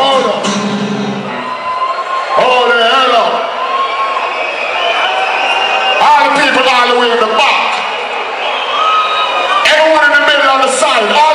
Hold on. Hold the hell up. All the people all the way in the back. Everyone in the middle on the side.